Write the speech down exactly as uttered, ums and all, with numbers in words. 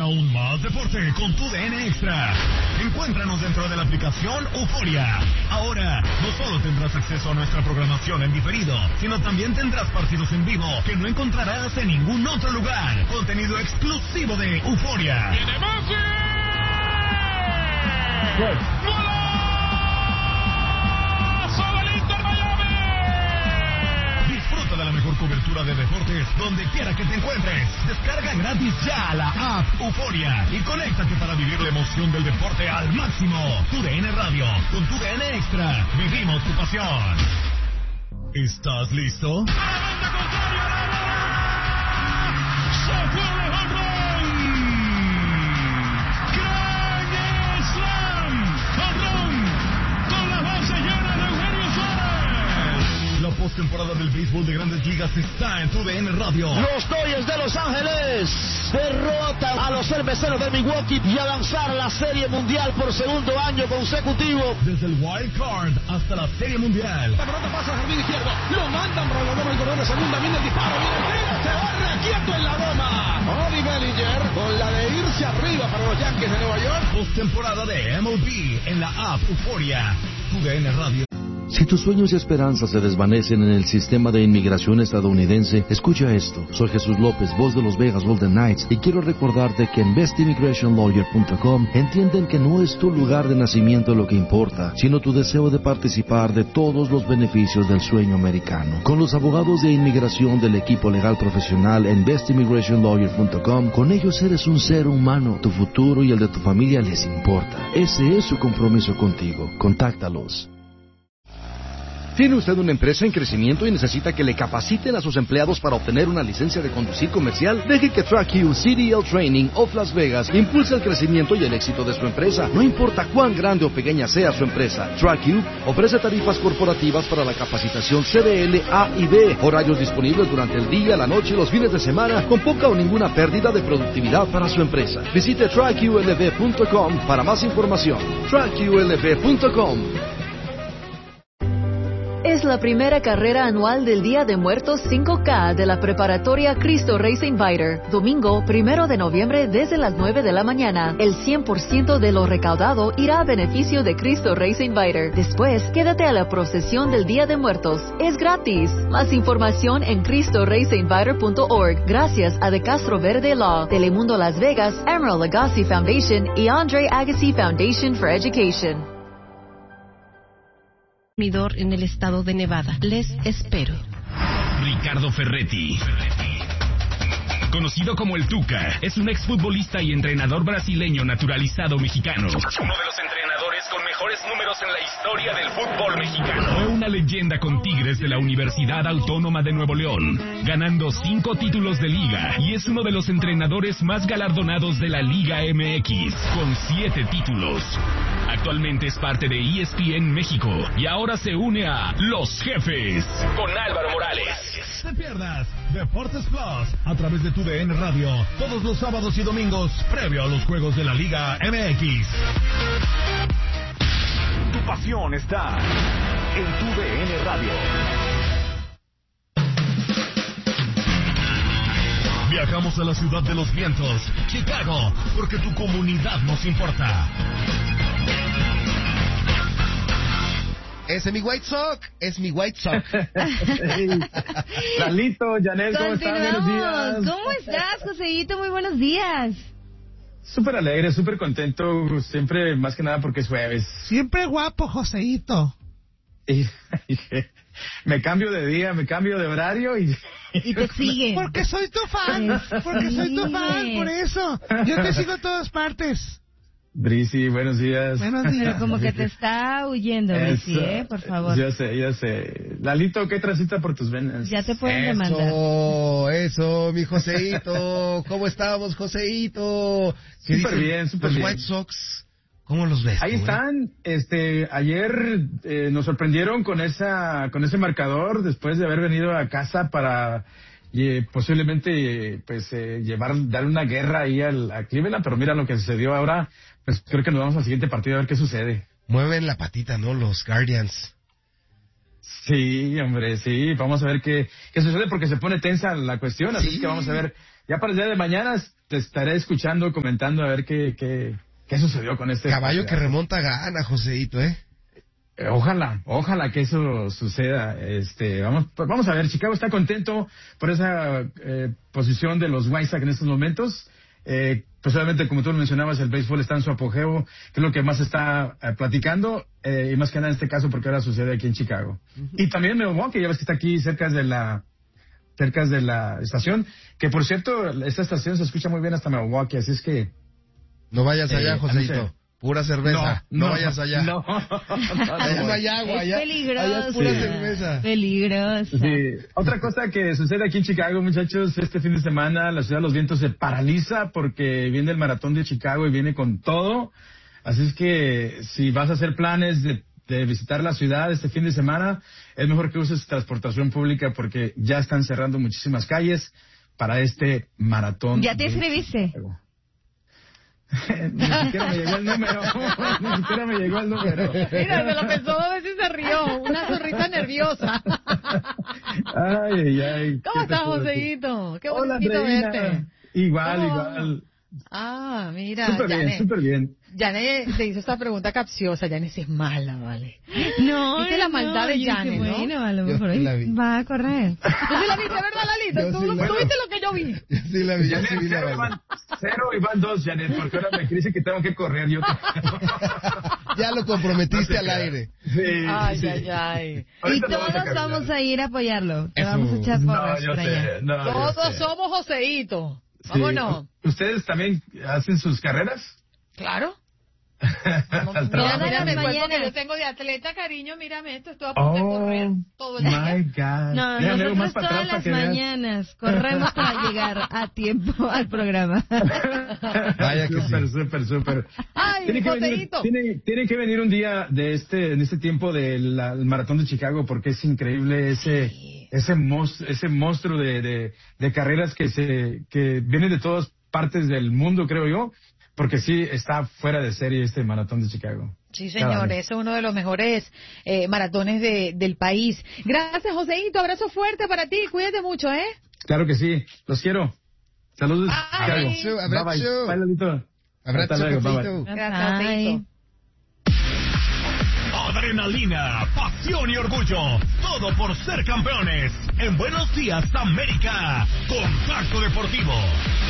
aún más deporte con tu D N Extra. Encuéntranos dentro de la aplicación Euforia. Ahora, no solo tendrás acceso a nuestra programación en diferido, sino también tendrás partidos en vivo que no encontrarás en ningún otro lugar. Contenido exclusivo de Euforia. ¡Viene Messi! ¡Gol! Disfruta de la mejor cobertura de deportes donde quiera que te encuentres. Descarga gratis ya la app Euforia y conéctate para vivir la emoción del deporte al máximo. Tu D N Radio, con tu D N Extra, vivimos tu pasión. ¿Estás listo? La postemporada del béisbol de Grandes Ligas está en tu D N Radio. Los Dodgers de Los Ángeles derrotan a los cerveceros de Milwaukee y a lanzar la Serie Mundial por segundo año consecutivo. Desde el Wild Card hasta la Serie Mundial. La pelota pasa al jardín izquierdo, lo mandan por la el corredor de segunda, viene el disparo, viene el tiro, se va requieto en la goma. Cody Bellinger con la de irse arriba para los Yankees de Nueva York. Postemporada de M L B en la app Euforia, tu D N Radio. Si tus sueños y esperanzas se desvanecen en el sistema de inmigración estadounidense, escucha esto. Soy Jesús López, voz de los Vegas Golden Knights, y quiero recordarte que en best immigration lawyer punto com entienden que no es tu lugar de nacimiento lo que importa, sino tu deseo de participar de todos los beneficios del sueño americano. Con los abogados de inmigración del equipo legal profesional en best immigration lawyer punto com, con ellos eres un ser humano. Tu futuro y el de tu familia les importa. Ese es su compromiso contigo. Contáctalos. ¿Tiene usted una empresa en crecimiento y necesita que le capaciten a sus empleados para obtener una licencia de conducir comercial? Deje que TrackU C D L Training of Las Vegas impulse el crecimiento y el éxito de su empresa. No importa cuán grande o pequeña sea su empresa, TrackU ofrece tarifas corporativas para la capacitación C D L A y B, horarios disponibles durante el día, la noche y los fines de semana, con poca o ninguna pérdida de productividad para su empresa. Visite track U L V punto com para más información. track U L V punto com. Es la primera carrera anual del Día de Muertos cinco K de la preparatoria Cristo Racing Fighter. Domingo, primero de noviembre, desde las nueve de la mañana. El cien por ciento de lo recaudado irá a beneficio de Cristo Racing Fighter. Después, quédate a la procesión del Día de Muertos. Es gratis. Más información en cristo racing fighter punto org. Gracias a De Castro Verde Law, Telemundo Las Vegas, Emerald Agassi Foundation y Andre Agassi Foundation for Education. En el estado de Nevada. Les espero. Ricardo Ferretti, conocido como el Tuca, es un exfutbolista y entrenador brasileño naturalizado mexicano. Uno de los entrenadores con mejores números en la historia del fútbol mexicano. Fue una leyenda con Tigres de la Universidad Autónoma de Nuevo León, ganando cinco títulos de liga, y es uno de los entrenadores más galardonados de la Liga M X, con siete títulos. Actualmente es parte de E S P N México y ahora se une a Los Jefes con Álvaro Morales. No te pierdas Deportes Plus a través de tu D N Radio todos los sábados y domingos previo a los juegos de la Liga M X. Tu pasión está en tu D N Radio. Viajamos a la ciudad de los vientos, Chicago, porque tu comunidad nos importa. Ese es mi White Sox, es mi White Sox. Lalito, Janet, ¿cómo estás? Buenos días. ¿Cómo estás, Joseito? Muy buenos días. Súper alegre, súper contento, siempre, más que nada porque es jueves. Siempre guapo, Joseito. Y, y, me cambio de día, me cambio de horario y... Y te siguen. Porque soy tu fan, porque soy tu fan, por eso. Yo te sigo a todas partes. Brisi, buenos días. Buenos días. Como que te está huyendo, Brisi, ¿eh? Por favor. Ya sé, ya sé. Lalito, ¿qué transita por tus venas? Ya te pueden eso, demandar. Eso, eso, mi Joseito. ¿Cómo estamos, Joseito? Súper bien, súper bien. Los White Sox, ¿cómo los ves? Ahí tú, están. Eh? Este, ayer eh, nos sorprendieron con esa, con ese marcador después de haber venido a casa para... y eh, posiblemente pues eh, llevar dar una guerra ahí al, a Cleveland, pero mira lo que sucedió ahora, pues creo que nos vamos al siguiente partido a ver qué sucede. Mueven la patita, ¿no? Los Guardians. Sí, hombre, sí, vamos a ver qué, qué sucede porque se pone tensa la cuestión, así sí. que vamos a ver, ya para el día de mañana te estaré escuchando, comentando a ver qué, qué, qué sucedió con este caballo que remonta gana, Joseito, ¿eh? Eh, Ojalá, ojalá que eso suceda. Este, vamos, pues vamos a ver. Chicago está contento por esa eh, posición de los White Sox en estos momentos. Eh, pues obviamente, como tú lo mencionabas, el béisbol está en su apogeo, que es lo que más está eh, platicando, eh, y más que nada en este caso porque ahora sucede aquí en Chicago. Uh-huh. Y también Milwaukee, ya ves que está aquí cerca de la cerca de la estación, que por cierto, esta estación se escucha muy bien hasta Milwaukee, así es que... No vayas allá, eh, Joseito. Pura cerveza, no, no, no vayas allá. No, allá no hay agua, allá, es peligroso. Allá es pura sí. cerveza. Peligroso. Sí. Otra cosa que sucede aquí en Chicago, muchachos, este fin de semana la ciudad de los vientos se paraliza porque viene el maratón de Chicago y viene con todo. Así es que si vas a hacer planes de, de visitar la ciudad este fin de semana, es mejor que uses transportación pública porque ya están cerrando muchísimas calles para este maratón. ¿Ya te inscribiste? Chicago. Ni siquiera me llegó el número. Ni siquiera me llegó el número. Mira, se lo pensó dos veces y se rió. Una sonrisa nerviosa. Ay, ay, ay. ¿Cómo estás, Joseito? Qué Hola, bonito Andreina. verte. Igual, oh. igual. Ah, mira. Súper bien, súper bien. Janet te hizo esta pregunta capciosa. Janet sí es mala, ¿vale? No, ¿Viste la maldad no, de Janet, no? Bueno, a lo mejor sí la vi. va a correr. ¿Tú sí la viste, verdad, Lalito? ¿Tú, sí ¿tú la... viste lo que yo vi? Yo sí la vi, yo Janet, sí vi la cero, vi. van, cero y van dos, Janet, porque ahora me dice que tengo que correr. Yo te... Ya lo comprometiste no al aire. Sí, ay, sí. ay, ay. Y todos vamos, vamos a ir a apoyarlo. Te vamos a echar porras no, por allá. sé, no, Todos somos Joseito. Sí. Vámonos. ¿Ustedes también hacen sus carreras? Claro. Al Mira, trabajo. mírame el cuerpo mañana. que yo tengo de atleta, cariño, mírame esto, estoy a punto de Oh, correr todo el día. my God. No, Déjame algo más nosotros para todas atrás para las que veas. mañanas corremos para llegar a tiempo al programa. Vaya que Súper, sí. súper, súper. Ay, Tiene que, venir, Joseito. tiene, tiene que venir un día de este, en este tiempo del del maratón de Chicago porque es increíble ese, Sí. ese, monstruo, ese monstruo de, de, de carreras que se, que viene de todas partes del mundo, creo yo, porque sí está fuera de serie este maratón de Chicago. Sí, señor, ese es uno de los mejores eh, maratones de, del país. Gracias, Joseito, abrazo fuerte para ti, cuídate mucho, ¿eh? Claro que sí, los quiero. Saludos, Ay. Chicago. Abrazo, Bye, bye. abrazo. Bye, Lalito. Abrazo, Hasta luego, bye, bye. Joseito. Gracias, Joseito. Adrenalina, pasión y orgullo. Todo por ser campeones. En Buenos Días, América. Contacto Deportivo.